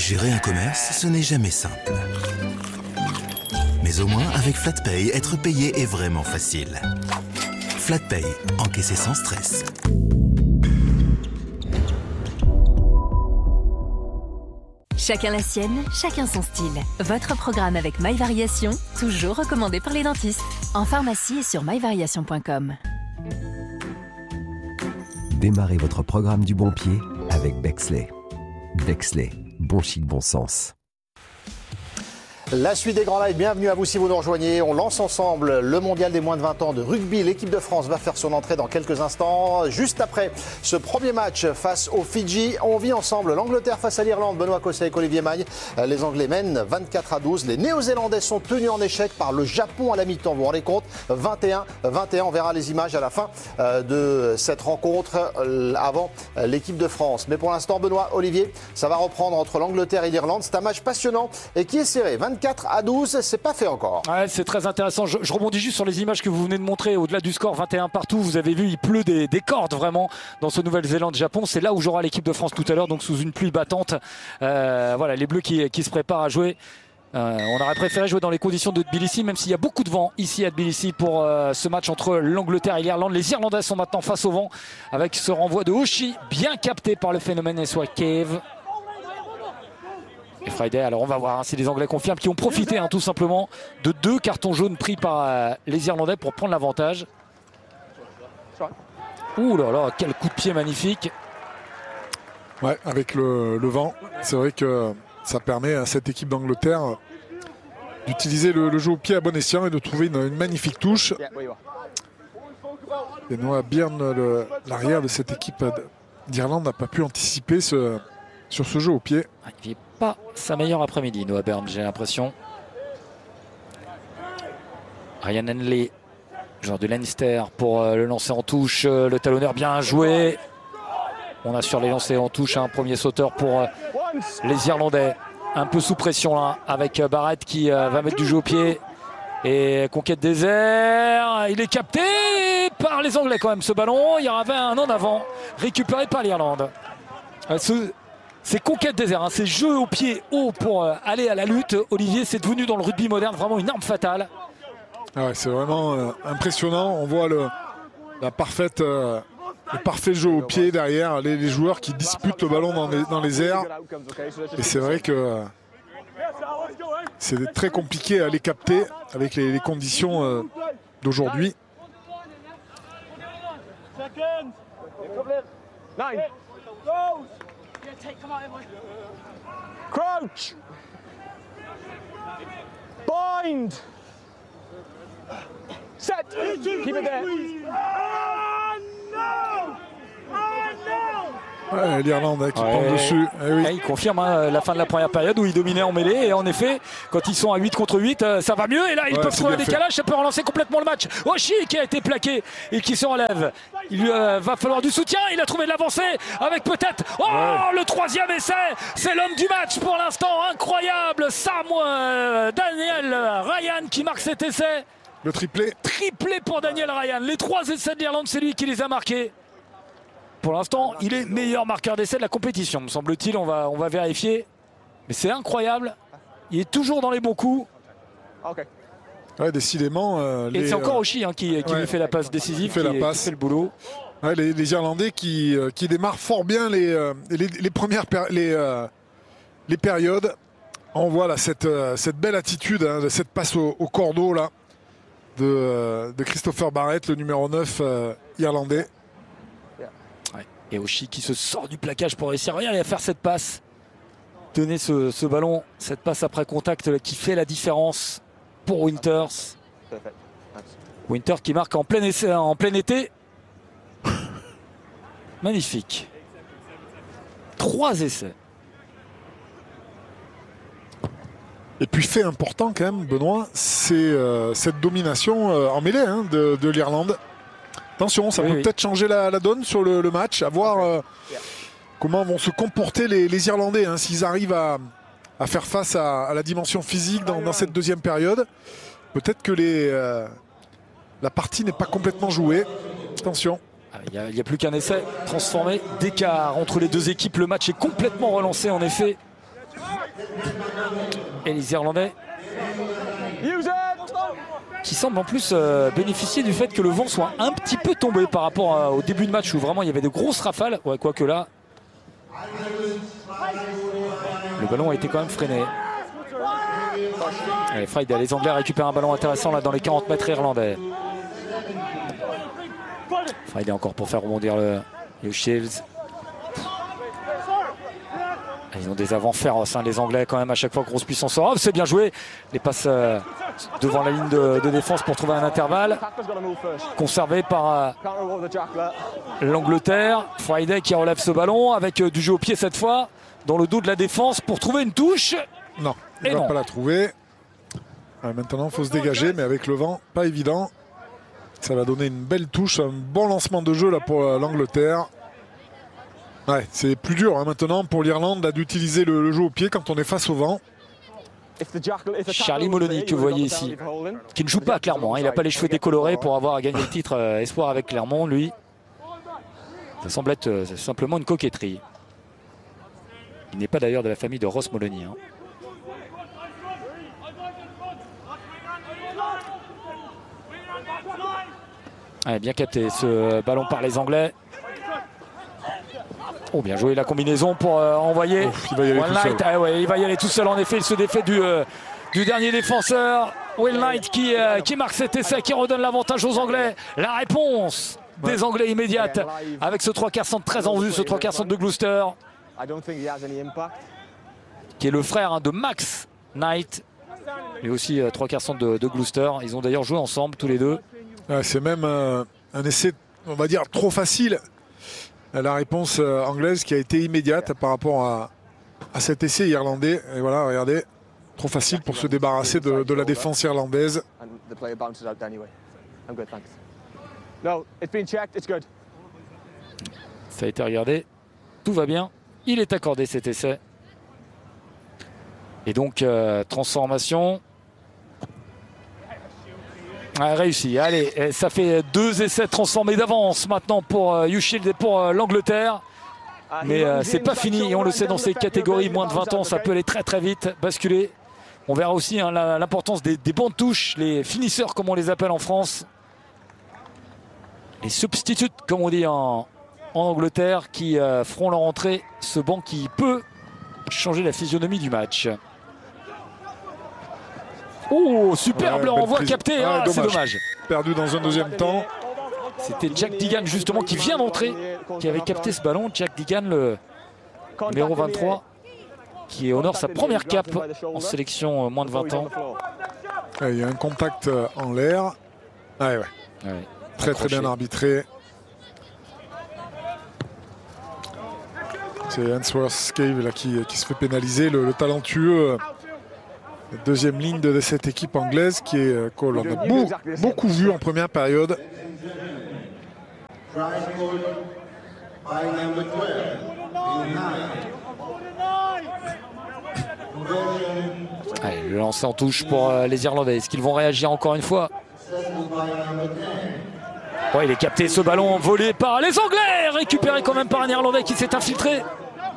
Gérer un commerce, ce n'est jamais simple. Mais au moins, avec FlatPay, être payé est vraiment facile. FlatPay, encaisser sans stress. Chacun la sienne, chacun son style. Votre programme avec MyVariation, toujours recommandé par les dentistes. En pharmacie et sur myvariation.com. Démarrez votre programme du bon pied avec Bexley. Bexley, bon chic, bon sens. La suite des Grands Lives, bienvenue à vous si vous nous rejoignez. On lance ensemble le mondial des moins de 20 ans de rugby. L'équipe de France va faire son entrée dans quelques instants. Juste après ce premier match face aux Fidji, on vit ensemble l'Angleterre face à l'Irlande. Benoît Cosset avec Olivier Magne. Les Anglais mènent 24-12. Les Néo-Zélandais sont tenus en échec par le Japon à la mi-temps. Vous vous rendez compte, 21-21. On verra les images à la fin de cette rencontre avant l'équipe de France. Mais pour l'instant, Benoît, Olivier, ça va reprendre entre l'Angleterre et l'Irlande. C'est un match passionnant et qui est serré. 24-12, c'est pas fait encore. Ouais, c'est très intéressant. Je rebondis juste sur les images que vous venez de montrer. Au-delà du score 21 partout, vous avez vu, il pleut des cordes vraiment dans ce Nouvelle-Zélande-Japon. C'est là où jouera l'équipe de France tout à l'heure, donc sous une pluie battante. Voilà, les Bleus qui se préparent à jouer. On aurait préféré jouer dans les conditions de Tbilissi, même s'il y a beaucoup de vent ici à Tbilissi pour ce match entre l'Angleterre et l'Irlande. Les Irlandais sont maintenant face au vent avec ce renvoi de Oshie, bien capté par le phénomène SY Cave. Et Friday, alors on va voir si les Anglais confirment, qui ont profité tout simplement de 2 cartons jaunes pris par les Irlandais pour prendre l'avantage. Ouh là là, quel coup de pied magnifique. Ouais, avec le vent, c'est vrai que ça permet à cette équipe d'Angleterre d'utiliser le jeu au pied à bon escient et de trouver une magnifique touche. Et Noah Byrne, l'arrière de cette équipe d'Irlande, n'a pas pu anticiper sur ce jeu au pied. Il n'est pas sa meilleure après-midi, Noah Byrne, j'ai l'impression. Ryan Henley, joueur de Leinster, pour le lancer en touche. Le talonneur bien joué. On a sur les lancers en touche un premier sauteur pour les Irlandais. Un peu sous pression là, avec Barrett qui va mettre du jeu au pied. Et conquête des airs. Il est capté par les Anglais quand même ce ballon. Il y avait un en avant récupéré par l'Irlande. C'est conquête des airs, c'est jeu au pied haut pour aller à la lutte. Olivier, c'est devenu dans le rugby moderne vraiment une arme fatale. Ah ouais, c'est vraiment impressionnant. On voit le parfait jeu au pied derrière, les joueurs qui disputent le ballon dans les airs. Et c'est vrai que c'est très compliqué à les capter avec les conditions d'aujourd'hui. Crouch! Bind! Set! Keep it there! Ouais, l'Irlande qui prend dessus. Oui. Il confirme la fin de la première période où il dominait en mêlée. Et en effet, quand ils sont à 8 contre 8, ça va mieux. Et là, ils peuvent trouver un décalage. Ça peut relancer complètement le match. Oshie qui a été plaqué et qui se relève. Il va falloir du soutien. Il a trouvé de l'avancée avec peut-être le 3e essai. C'est l'homme du match pour l'instant. Incroyable. Daniel Ryan qui marque cet essai. Le triplé. Triplé pour Daniel Ryan. Les 3 essais de l'Irlande, c'est lui qui les a marqués. Pour l'instant, il est meilleur marqueur d'essai de la compétition, me semble-t-il. On va vérifier. Mais c'est incroyable. Il est toujours dans les bons coups. Ouais, décidément. Et c'est encore Oshie qui lui fait la passe décisive, qui fait le boulot. Ouais, les Irlandais qui démarrent fort bien les premières les périodes. On voit là cette belle attitude, cette passe au cordeau là, de Christopher Barrett, le numéro 9 irlandais. Et Oshie qui se sort du plaquage pour réussir à faire cette passe. Donner ce ballon, cette passe après contact là, qui fait la différence pour Winters. Winters qui marque en plein été. Magnifique. 3 essais. Et puis fait important quand même, Benoît, c'est cette domination en mêlée de l'Irlande. Attention, ça peut peut-être changer la donne sur le match, à voir comment vont se comporter les Irlandais, s'ils arrivent à faire face à la dimension physique dans cette deuxième période. Peut-être que la partie n'est pas complètement jouée. Attention. Il n'y a plus qu'un essai transformé d'écart entre les deux équipes. Le match est complètement relancé en effet. Et les Irlandais qui semblent en plus bénéficier du fait que le vent soit un petit peu tombé par rapport au début de match où vraiment il y avait de grosses rafales. Ouais, quoique là, le ballon a été quand même freiné. Allez, Friday, les Anglais récupèrent un ballon intéressant là dans les 40 mètres irlandais. Friday encore pour faire rebondir le Shields. Ils ont des avants féroces, les Anglais quand même à chaque fois, grosse puissance. Oh, c'est bien joué. Les passes devant la ligne de défense pour trouver un intervalle. Conservé par l'Angleterre. Friday qui relève ce ballon avec du jeu au pied cette fois. Dans le dos de la défense pour trouver une touche. Non, il ne va pas la trouver. Maintenant, il faut se dégager, mais avec le vent, pas évident. Ça va donner une belle touche, un bon lancement de jeu là pour l'Angleterre. Ouais, c'est plus dur maintenant pour l'Irlande d'utiliser le jeu au pied quand on est face au vent. Charlie Moloney que vous voyez ici, qui ne joue pas à Clermont. Il n'a pas les cheveux décolorés pour avoir gagné le titre espoir avec Clermont. Lui, ça semble être simplement une coquetterie. Il n'est pas d'ailleurs de la famille de Ross Moloney. Allez, bien capté ce ballon par les Anglais. Oh, bien joué la combinaison pour envoyer. Il va y aller tout seul. Ah ouais, il va y aller tout seul en effet. Il se défait du dernier défenseur. Will Knight qui marque cet essai, qui redonne l'avantage aux Anglais. La réponse des Anglais immédiate avec ce 3/4 centre très en vue, ce 3/4 centre de Gloucester. Qui est le frère de Max Knight. Et aussi 3/4 centre de Gloucester. Ils ont d'ailleurs joué ensemble tous les deux. C'est même un essai, on va dire, trop facile. La réponse anglaise qui a été immédiate par rapport à cet essai irlandais. Et voilà, regardez, trop facile pour se débarrasser de la défense irlandaise. Ça a été regardé, tout va bien. Il est accordé cet essai. Et donc, transformation. Réussi. Allez, ça fait 2 essais transformés d'avance maintenant pour U-Shield et pour l'Angleterre. Mais c'est pas fini. Et on le sait, dans ces catégories moins de 20 ans, ça peut aller très très vite, basculer. On verra aussi l'importance des bancs de touche, les finisseurs comme on les appelle en France. Les substitutes comme on dit en Angleterre qui feront leur entrée. Ce banc qui peut changer la physionomie du match. Oh, superbe renvoi capté, c'est dommage. Perdu dans un deuxième temps. C'était Jack Deegan justement qui vient d'entrer, qui avait capté ce ballon. Jack Deegan, le numéro 23, qui honore sa première cape en sélection moins de 20 ans. Il y a un contact en l'air. Très très bien arbitré. C'est Answorth Scave là, qui se fait pénaliser, le talentueux. Deuxième ligne de cette équipe anglaise qu'on a beaucoup vu en première période. Allez, le lancer en touche pour les Irlandais. Est-ce qu'ils vont réagir encore une fois? Ouais, il est capté, ce ballon volé par les Anglais, récupéré quand même par un Irlandais qui s'est infiltré.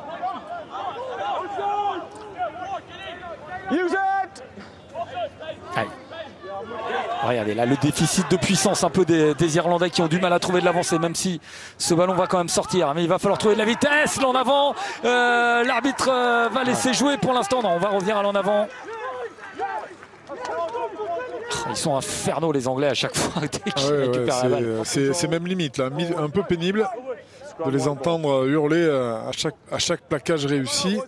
Allez. Regardez là le déficit de puissance un peu des Irlandais qui ont du mal à trouver de l'avancée, même si ce ballon va quand même sortir, mais il va falloir trouver de la vitesse. L'en avant, l'arbitre va laisser jouer pour l'instant. Non, on va revenir à l'en avant. Ils sont infernaux les Anglais à chaque fois dès qu'ils récupèrent la balle. C'est même limite là, un peu pénible de les entendre hurler à chaque plaquage réussi.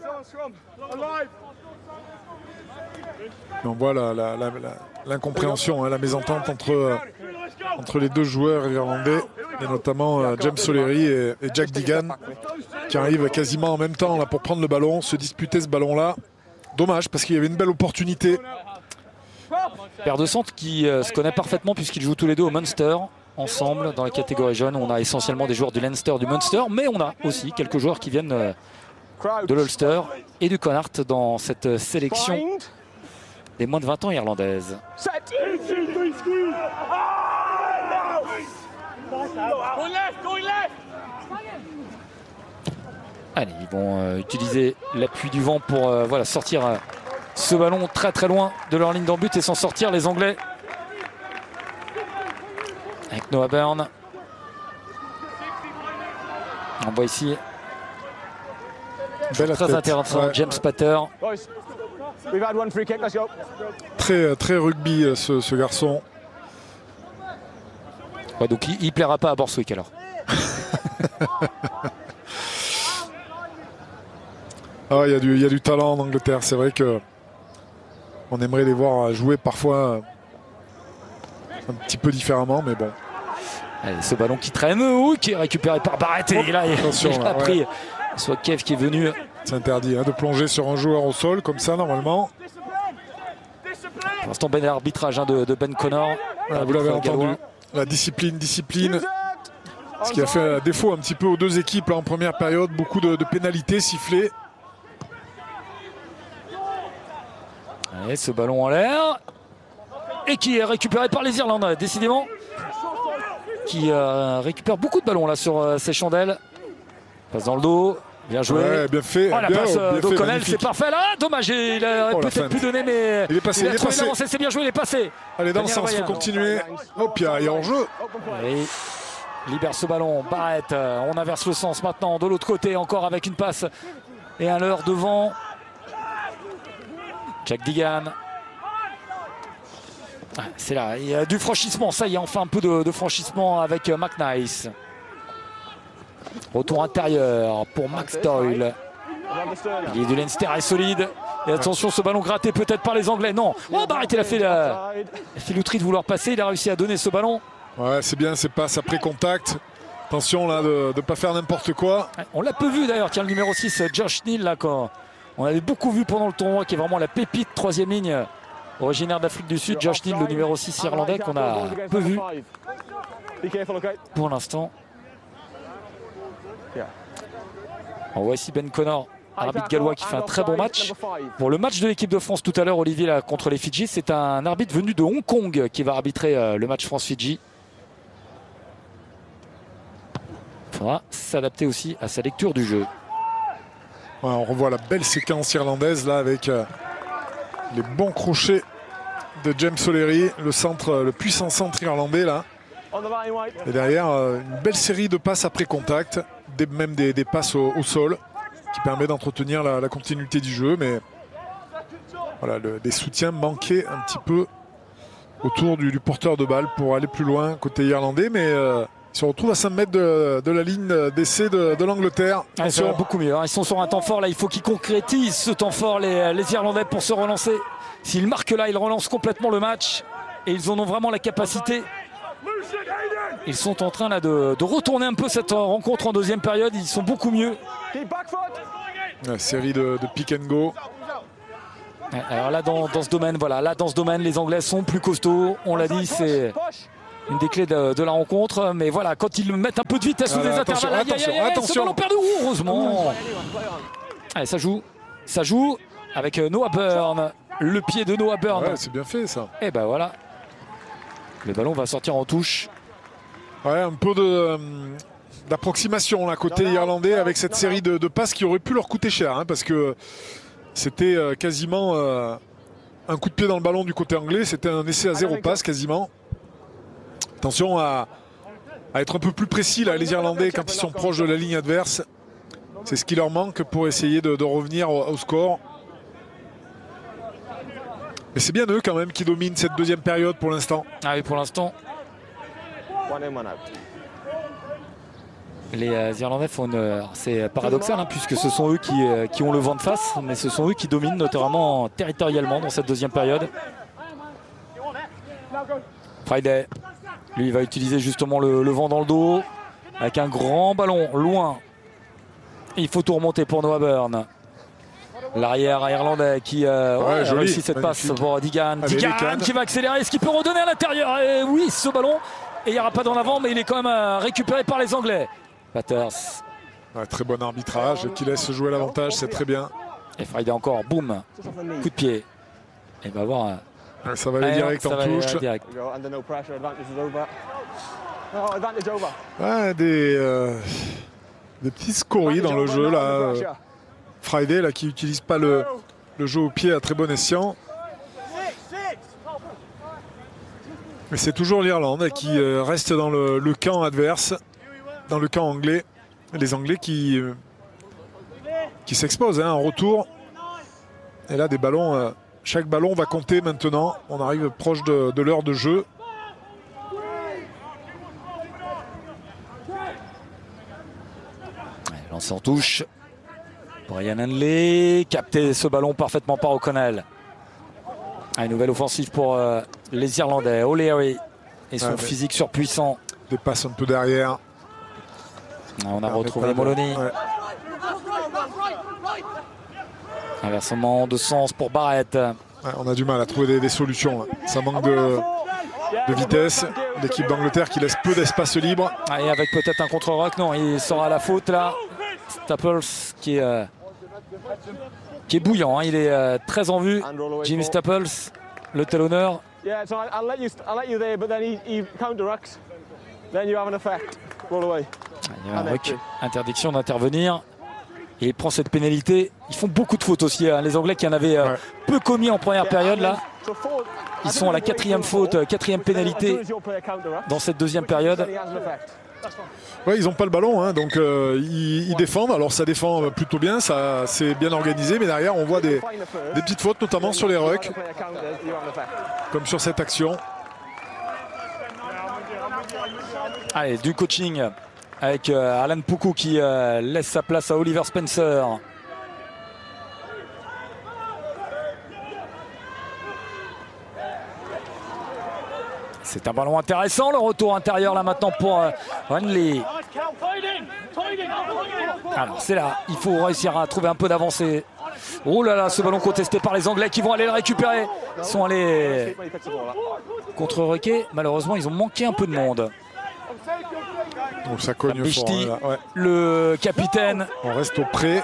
On voit l'incompréhension, la mésentente entre les deux joueurs irlandais, et notamment James O'Leary et Jack Deegan, qui arrivent quasiment en même temps là, pour prendre le ballon, se disputer ce ballon-là. Dommage, parce qu'il y avait une belle opportunité. Paire de centres qui se connaît parfaitement puisqu'ils jouent tous les deux au Munster ensemble dans la catégorie jeune. On a essentiellement des joueurs du Leinster, du Munster, mais on a aussi quelques joueurs qui viennent de l'Ulster et du Connacht dans cette sélection des moins de 20 ans irlandaises. Allez, ils vont utiliser l'appui du vent pour voilà, sortir ce ballon très très loin de leur ligne d'en but et s'en sortir les Anglais. Avec Noah Burn. On voit ici très intéressant, ouais. James Pater. Très, très rugby ce garçon. Ouais, donc il plaira pas à Borswick alors. Ah, il y a du talent en Angleterre. C'est vrai que on aimerait les voir jouer parfois un petit peu différemment, mais bon. Allez, ce ballon qui traîne, qui est récupéré par Barrett. Et là, il a pris. Soit Kev qui est venu. C'est interdit de plonger sur un joueur au sol comme ça normalement. Pour l'instant, ben arbitrage de Ben Connor. Voilà, vous l'avez entendu. La discipline. Ce qui a fait défaut un petit peu aux deux équipes là, en première période. Beaucoup de pénalités sifflées. Allez, ce ballon en l'air. Et qui est récupéré par les Irlandais, décidément. Qui récupère beaucoup de ballons là sur ses chandelles. Passe dans le dos. Bien joué. Ouais, bien fait. Oh, la passe d'O'Connell, c'est parfait là. Dommage, il aurait peut-être pu donner, mais il est passé. C'est bien joué, il est passé. Allez, dans le sens, il faut continuer. Hop, il y a hors-jeu. Libère ce ballon. Barrett, on inverse le sens maintenant. De l'autre côté, encore avec une passe et un leurre devant. Jack Deegan. C'est là, il y a du franchissement. Ça y est, enfin un peu de franchissement avec McNice. Retour intérieur pour Max Doyle. Il est de Leinster est solide. Et attention, ce ballon gratté peut-être par les Anglais. Non, Barrett il a fait la filouterie de vouloir passer. Il a réussi à donner ce ballon. Ouais, c'est bien, c'est passe après contact. Attention là de ne pas faire n'importe quoi. On l'a peu vu d'ailleurs. Tiens, le numéro 6, Josh Neal, là, quand on avait beaucoup vu pendant le tournoi, qui est vraiment la pépite, troisième ligne, originaire d'Afrique du Sud. Josh Neal, le numéro 6 irlandais, qu'on a peu vu pour l'instant. On voit ici Ben Connor, arbitre gallois, qui fait un très bon match. Pour le match de l'équipe de France tout à l'heure, Olivier, là, contre les Fidji, c'est un arbitre venu de Hong Kong qui va arbitrer le match France-Fidji. Il faudra s'adapter aussi à sa lecture du jeu. Ouais, on revoit la belle séquence irlandaise là avec les bons crochets de James O'Leary, le puissant centre irlandais là. Et derrière, une belle série de passes après contact, même des passes au sol, qui permet d'entretenir la continuité du jeu. Mais voilà, des soutiens manquaient un petit peu autour du porteur de balle pour aller plus loin côté irlandais. Mais ils se retrouvent à 5 mètres de la ligne d'essai de l'Angleterre. Ça va beaucoup mieux. Ils sont sur un temps fort. Là, il faut qu'ils concrétisent ce temps fort, les Irlandais, pour se relancer. S'ils marquent là, ils relancent complètement le match. Et ils en ont vraiment la capacité. Ils sont en train là, de retourner un peu cette rencontre en deuxième période. Ils sont beaucoup mieux. La série de pick and go. Alors là, dans ce domaine, voilà, là dans ce domaine, les Anglais sont plus costauds. On l'a dit, c'est une des clés de la rencontre. Mais voilà, quand ils mettent un peu de vitesse ou des intervalles, attention. Ce ballon perdu, heureusement. Allez, ça joue avec Noah Burn, le pied de Noah Burn. Ouais, c'est bien fait ça. Et ben voilà, le ballon va sortir en touche. Ouais, un peu d'approximation là côté irlandais avec cette série de passes qui aurait pu leur coûter cher, hein, parce que c'était quasiment un coup de pied dans le ballon du côté anglais. C'était un essai à 0 passe quasiment. Attention à être un peu plus précis là, les Irlandais, quand ils sont proches de la ligne adverse. C'est ce qui leur manque pour essayer de revenir au score. Mais c'est bien eux quand même qui dominent cette deuxième période pour l'instant. Ah oui, pour l'instant. Les Irlandais font une... C'est paradoxal, hein, puisque ce sont eux qui ont le vent de face, mais ce sont eux qui dominent notamment territorialement dans cette deuxième période. Friday, lui, il va utiliser justement le vent dans le dos avec un grand ballon loin. Il faut tout remonter pour Noah Burn. L'arrière irlandais qui réussit cette passe pour Deegan. Deegan qui va accélérer. Est-ce qu'il peut redonner à l'intérieur? Et oui, ce ballon. Et il n'y aura pas d'en avant, mais il est quand même récupéré par les Anglais. Patters. Ouais, très bon arbitrage qui laisse jouer l'avantage, c'est très bien. Et Friday encore, boum, coup de pied. Et va voir. Ça va aller direct en touche. Direct. Ouais, Des petits scories dans le jeu là. Friday là, qui n'utilise pas le jeu au pied à très bon escient. Mais c'est toujours l'Irlande qui reste dans le camp adverse, dans le camp anglais. Les Anglais qui s'exposent en retour. Et là, des ballons, chaque ballon va compter maintenant. On arrive proche de l'heure de jeu. Lancé en touche. Brian Henley, capté ce ballon parfaitement par O'Connell. Une nouvelle offensive pour les Irlandais. O'Leary et son physique surpuissant. Des passes un peu derrière. On a retrouvé Moloney. Ouais. Inversement de sens pour Barrett. Ouais, on a du mal à trouver des solutions. Ça manque de vitesse. L'équipe d'Angleterre qui laisse peu d'espace libre. Et avec peut-être un contre-rock. Non, il sera à la faute là. Staples qui est bouillant. Il est très en vue. Jimmy Staples, le talonneur. Yeah, so I'll let you there, but then he counteracts. Then you have an effect. Roll away. Il y a un ruck, interdiction d'intervenir. Et il prend cette pénalité. Ils font beaucoup de fautes aussi. Les Anglais qui en avaient peu commis en première période là. Ils sont à la 4e faute, 4e pénalité dans cette deuxième période. Ouais, ils n'ont pas le ballon, donc ils défendent. Alors ça défend plutôt bien, ça c'est bien organisé, mais derrière on voit des petites fautes, notamment sur les rucks, comme sur cette action. Allez, du coaching avec Alan Puku qui laisse sa place à Oliver Spencer. C'est un ballon intéressant, le retour intérieur là maintenant pour Henley. Alors c'est là, il faut réussir à trouver un peu d'avancée. Oh là là, ce ballon contesté par les Anglais qui vont aller le récupérer. Ils sont allés contre-requer. Malheureusement, ils ont manqué un peu de monde. Donc ça cogne fort, là. Ouais. Le capitaine. On reste au pré.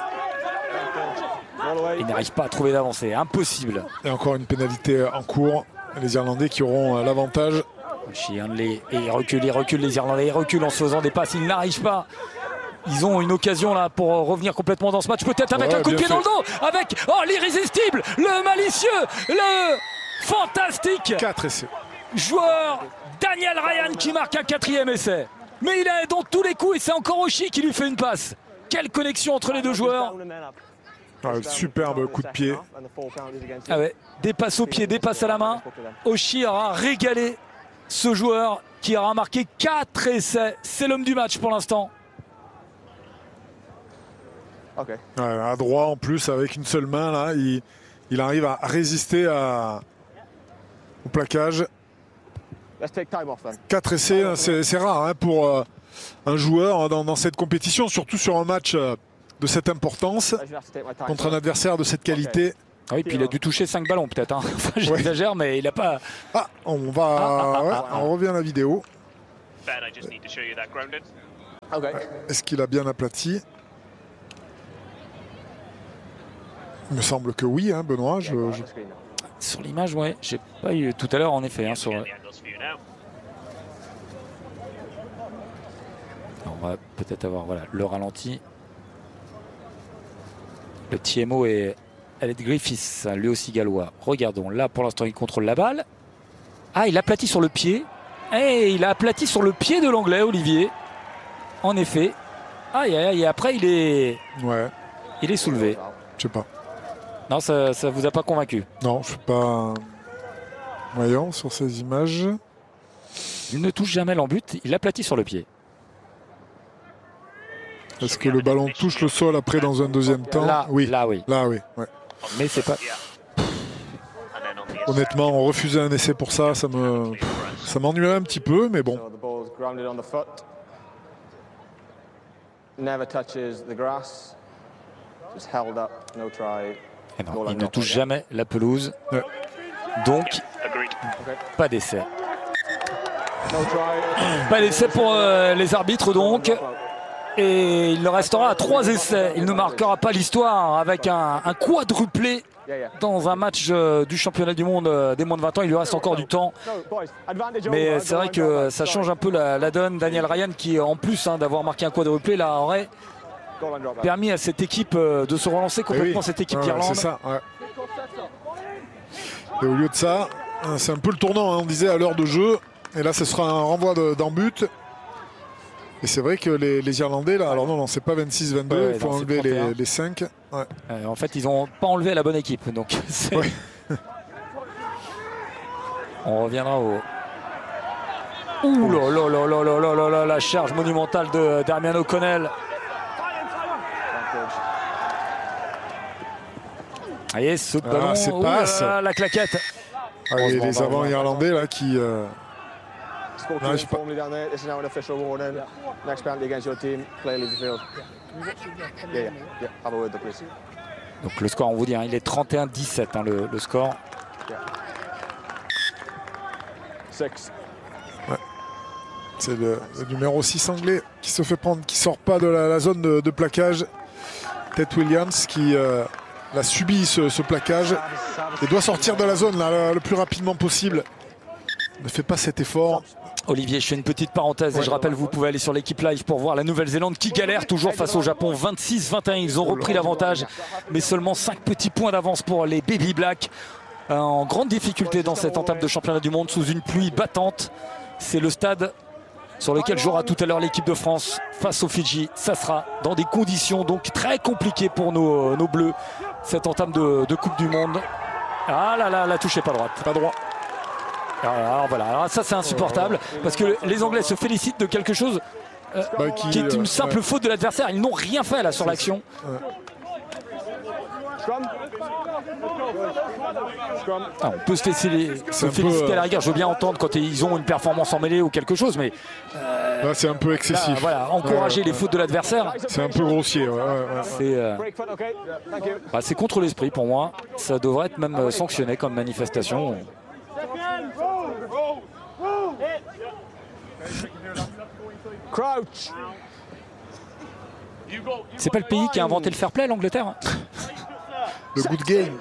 Il n'arrive pas à trouver d'avancée, impossible. Et encore une pénalité en cours. Les Irlandais qui auront l'avantage. Et ils reculent les Irlandais, ils reculent en se faisant des passes, ils n'arrivent pas. Ils ont une occasion là pour revenir complètement dans ce match, peut-être avec un coup de pied dans le dos, avec l'irrésistible, le malicieux, le fantastique 4 essais. Joueur Daniel Ryan qui marque un 4e essai. Mais il est dans tous les coups et c'est encore Oshie qui lui fait une passe. Quelle connexion entre les deux joueurs. Superbe coup de pied. Ah ouais, des passes au pied, des passes à la main. Oshie aura régalé ce joueur qui aura marqué 4 essais. C'est l'homme du match pour l'instant. Ouais, à droit en plus avec une seule main là, il arrive à résister au plaquage. 4 essais, c'est rare pour un joueur dans cette compétition, surtout sur un match de cette importance contre un adversaire de cette qualité. Ah oui, puis il a dû toucher 5 ballons peut-être. Enfin, j'exagère, mais il n'a pas. On revient à la vidéo. Est-ce qu'il a bien aplati? Il me semble que oui, Benoît. Sur l'image, ouais. J'ai pas eu tout à l'heure, en effet. On va peut-être avoir le ralenti. Le TMO et Elliot Griffiths, lui aussi gallois. Regardons, là pour l'instant il contrôle la balle. Il aplatit sur le pied. Et il a aplati sur le pied de l'Anglais, Olivier. En effet. Et après il est soulevé. Je sais pas. Non, ça vous a pas convaincu? Non, je suis pas voyant sur ces images. Il ne touche jamais l'en-but, il aplatit sur le pied. Est-ce que le ballon touche le sol après dans un deuxième temps? Là, oui. Ouais. Mais c'est pas. Honnêtement, refuser un essai pour ça m'ennuierait un petit peu, mais bon. Non, il ne touche jamais la pelouse. Ouais. Donc, pas d'essai. Pas d'essai pour les arbitres donc. Et il restera à 3 essais. Il ne marquera pas l'histoire avec un quadruplé dans un match du championnat du monde des moins de 20 ans. Il lui reste encore du temps. Mais c'est vrai que ça change un peu la donne. Daniel Ryan qui, en plus d'avoir marqué un quadruplé, là aurait permis à cette équipe de se relancer complètement, cette équipe d'Irlande. C'est ça, ouais. Et au lieu de ça, c'est un peu le tournant, hein, on disait à l'heure de jeu. Et là, ce sera un renvoi d'en but. Et c'est vrai que les Irlandais, là, alors non, c'est pas 26-22, il faut enlever les 5. Ouais. En fait, ils n'ont pas enlevé la bonne équipe. Donc, ouais. On reviendra au... Ouh là là là là là là là, la charge monumentale de Darmian O'Connell. Voyez ce ballon, c'est passe. La claquette. Les avants irlandais là qui... Donc le score, on vous dit, hein, il est 31-17, hein, le score. Ouais. C'est le numéro 6 anglais qui se fait prendre, qui sort pas de la zone de plaquage. Ted Williams qui a subi ce plaquage et doit sortir de la zone là, le plus rapidement possible. Ne fait pas cet effort. Olivier, je fais une petite parenthèse et je rappelle, vous pouvez aller sur l'équipe live pour voir la Nouvelle-Zélande qui galère toujours face au Japon. 26-21, ils ont repris l'avantage, mais seulement 5 petits points d'avance pour les Baby Black. En grande difficulté dans cette entame de championnat du monde sous une pluie battante. C'est le stade sur lequel jouera tout à l'heure l'équipe de France face aux Fidji. Ça sera dans des conditions donc très compliquées pour nos Bleus. Cette entame de Coupe du Monde. Ah là là, la touche n'est pas droite. Pas droit. Alors voilà, alors ça c'est insupportable parce que les Anglais se félicitent de quelque chose qui est une simple faute de l'adversaire. Ils n'ont rien fait là sur l'action. On peut se féliciter à la rigueur. Je veux bien entendre quand ils ont une performance en mêlée ou quelque chose, mais c'est un peu excessif. Là, voilà, encourager les fautes de l'adversaire, c'est un peu grossier. C'est contre l'esprit pour moi. Ça devrait être même sanctionné comme manifestation. C'est pas le pays qui a inventé le fair play, l'Angleterre. Le good game.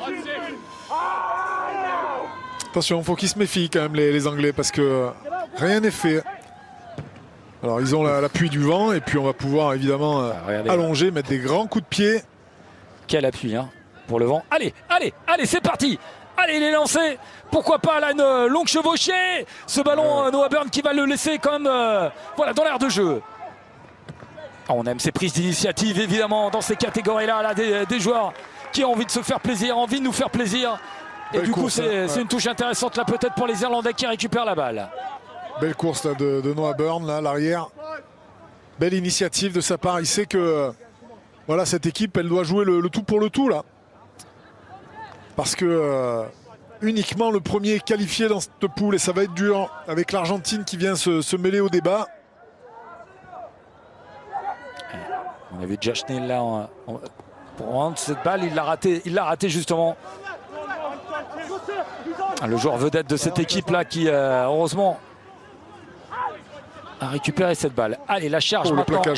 Attention, il faut qu'ils se méfient quand même les Anglais parce que rien n'est fait. Alors ils ont l'appui du vent et puis on va pouvoir évidemment allonger, mettre des grands coups de pied. Quel appui hein, pour le vent. Allez, c'est parti. Allez, il est lancé. Pourquoi pas là, une longue chevauchée. Ce ballon, Noah Burn qui va le laisser quand même dans l'air de jeu. On aime ces prises d'initiative évidemment dans ces catégories-là là, des joueurs qui ont envie de se faire plaisir, envie de nous faire plaisir. Et belle du coup, c'est une touche intéressante là peut-être pour les Irlandais qui récupèrent la balle. Belle course là, de Noah Burn, là, l'arrière. Belle initiative de sa part. Il sait que voilà, cette équipe, elle doit jouer le tout pour le tout là. Parce que uniquement le premier qualifié dans cette poule, et ça va être dur avec l'Argentine qui vient se mêler au débat. On a vu Jashnil là pour rendre cette balle, il l'a raté justement. Le joueur vedette de cette équipe là qui heureusement a récupéré cette balle. Allez, la charge maintenant.